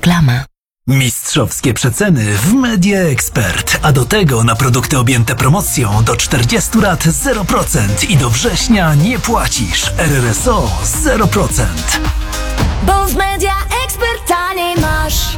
Reklama. Mistrzowskie przeceny w Media Expert, a do tego na produkty objęte promocją do 40 lat 0% i do września nie płacisz. RRSO 0%. Bo w Media Expert taniej masz.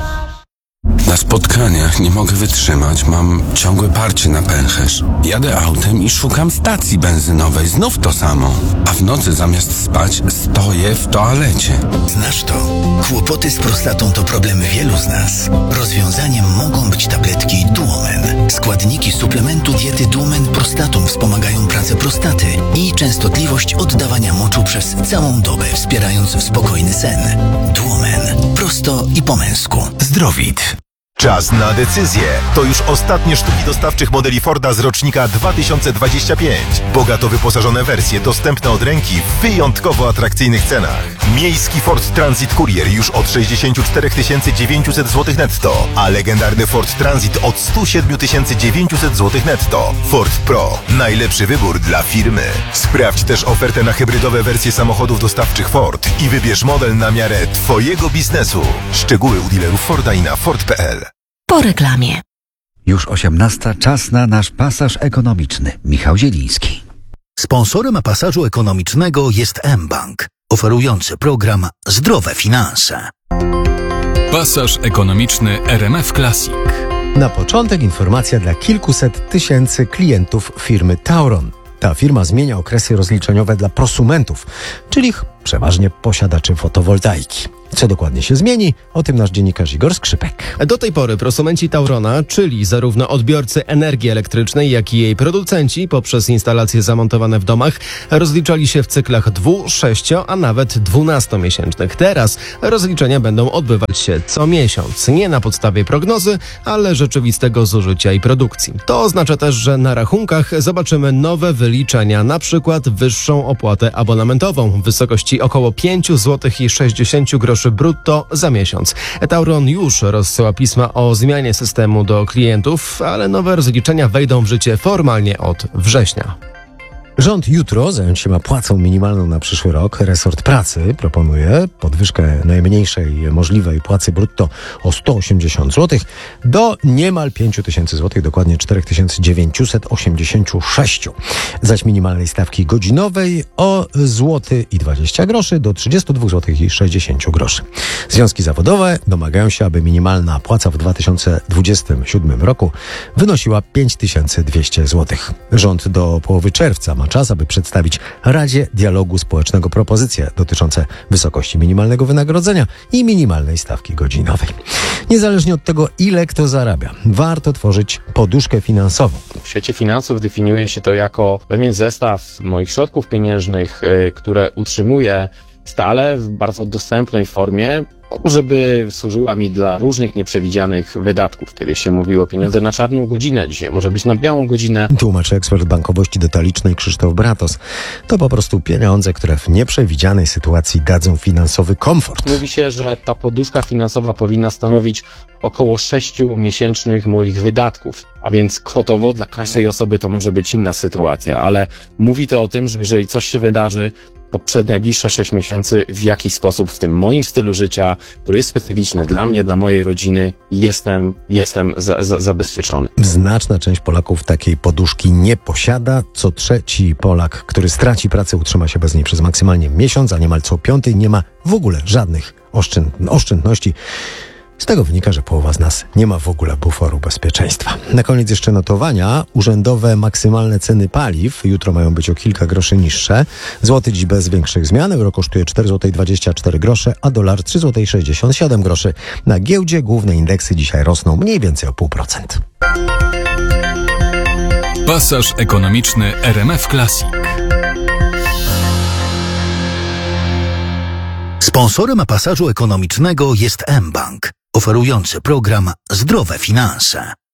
Na spotkaniach nie mogę wytrzymać, mam ciągłe parcie na pęcherz. Jadę autem i szukam stacji benzynowej, znów to samo. A w nocy zamiast spać stoję w toalecie. Znasz to? Kłopoty z prostatą to problem wielu z nas. Rozwiązaniem mogą być tabletki Duomen. Składniki suplementu diety Duomen Prostatum wspomagają pracę prostaty i częstotliwość oddawania moczu przez całą dobę, wspierając spokojny sen. Duomen. Prosto i po męsku. Zdrowit. Czas na decyzję. To już ostatnie sztuki dostawczych modeli Forda z rocznika 2025. Bogato wyposażone wersje dostępne od ręki w wyjątkowo atrakcyjnych cenach. Miejski Ford Transit Courier już od 64 900 zł netto, a legendarny Ford Transit od 107 900 zł netto. Ford Pro. Najlepszy wybór dla firmy. Sprawdź też ofertę na hybrydowe wersje samochodów dostawczych Ford i wybierz model na miarę Twojego biznesu. Szczegóły u dealerów Forda i na Ford.pl. Po reklamie. Już 18, czas na nasz pasaż ekonomiczny. Michał Zieliński. Sponsorem pasażu ekonomicznego jest mBank, oferujący program Zdrowe Finanse. Pasaż ekonomiczny RMF Classic. Na początek informacja dla kilkuset tysięcy klientów firmy Tauron. Ta firma zmienia okresy rozliczeniowe dla prosumentów, czyli przeważnie posiadaczy fotowoltaiki. Co dokładnie się zmieni? O tym nasz dziennikarz Igor Skrzypek. Do tej pory prosumenci Taurona, czyli zarówno odbiorcy energii elektrycznej, jak i jej producenci poprzez instalacje zamontowane w domach, rozliczali się w cyklach 2, 6, a nawet 12-miesięcznych. Teraz rozliczenia będą odbywać się co miesiąc, nie na podstawie prognozy, ale rzeczywistego zużycia i produkcji. To oznacza też, że na rachunkach zobaczymy nowe wyliczenia, na przykład wyższą opłatę abonamentową w wysokości około 5,60 zł brutto za miesiąc. Tauron już rozsyła pisma o zmianie systemu do klientów, ale nowe rozliczenia wejdą w życie formalnie od września. Rząd jutro zająć się ma płacą minimalną na przyszły rok. Resort Pracy proponuje podwyżkę najmniejszej możliwej płacy brutto o 180 zł do niemal 5 tysięcy złotych, dokładnie 4986. Zaś minimalnej stawki godzinowej o złoty i 20 groszy do 32 zł i 60 groszy. Związki zawodowe domagają się, aby minimalna płaca w 2027 roku wynosiła 5200 zł. Rząd do połowy czerwca ma czas, aby przedstawić Radzie Dialogu Społecznego propozycje dotyczące wysokości minimalnego wynagrodzenia i minimalnej stawki godzinowej. Niezależnie od tego, ile kto zarabia, warto tworzyć poduszkę finansową. W świecie finansów definiuje się to jako pewien zestaw moich środków pieniężnych, które utrzymuję stale w bardzo dostępnej formie, żeby służyła mi dla różnych nieprzewidzianych wydatków. Kiedyś się mówiło pieniądze na czarną godzinę, dzisiaj może być na białą godzinę. Tłumaczy ekspert bankowości detalicznej Krzysztof Bratos. To po prostu pieniądze, które w nieprzewidzianej sytuacji dadzą finansowy komfort. Mówi się, że ta poduszka finansowa powinna stanowić około 6 miesięcznych moich wydatków, a więc kwotowo dla każdej osoby to może być inna sytuacja, ale mówi to o tym, że jeżeli coś się wydarzy, to przez najbliższe 6 miesięcy w jakiś sposób w tym moim stylu życia, który jest specyficzny dla mnie, dla mojej rodziny, jestem zabezpieczony. Znaczna część Polaków takiej poduszki nie posiada. Co trzeci Polak, który straci pracę, utrzyma się bez niej przez maksymalnie miesiąc, a niemal co piąty nie ma w ogóle żadnych oszczędności. Z tego wynika, że połowa z nas nie ma w ogóle buforu bezpieczeństwa. Na koniec jeszcze notowania. Urzędowe maksymalne ceny paliw jutro mają być o kilka groszy niższe. Złoty dziś bez większych zmian. Euro kosztuje 4,24 zł, a dolar 3,67 zł. Na giełdzie główne indeksy dzisiaj rosną mniej więcej o 0,5%. Pasaż ekonomiczny RMF Classic. Sponsorem pasażu ekonomicznego jest mBank, oferujący program Zdrowe Finanse.